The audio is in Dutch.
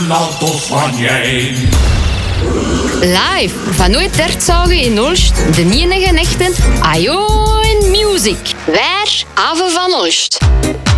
auto's van jij. Live van Ooit-Tertzagen in Olst, de enige echte Ajo in Music. Waar Ave van Olst.